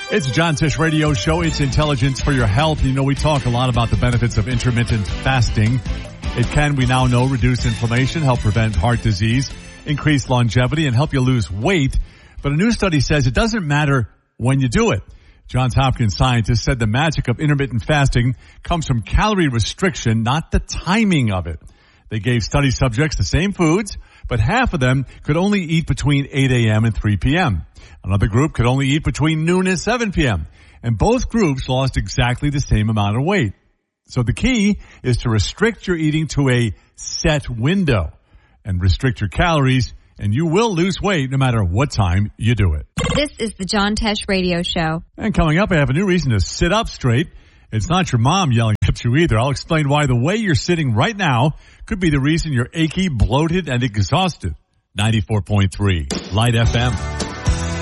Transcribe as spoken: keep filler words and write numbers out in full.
It's John Tish Radio Show. It's intelligence for your health. You know, we talk a lot about the benefits of intermittent fasting. It can, we now know, reduce inflammation, help prevent heart disease, increase longevity, and help you lose weight. But a new study says it doesn't matter when you do it. Johns Hopkins scientists said the magic of intermittent fasting comes from calorie restriction, not the timing of it. They gave study subjects the same foods, but half of them could only eat between eight a.m. and three p.m. Another group could only eat between noon and seven p.m. And both groups lost exactly the same amount of weight. So the key is to restrict your eating to a set window and restrict your calories, and you will lose weight no matter what time you do it. This is the John Tesh Radio Show. And coming up, I have a new reason to sit up straight. It's not your mom yelling at you either. I'll explain why the way you're sitting right now could be the reason you're achy, bloated, and exhausted. ninety-four point three Light F M.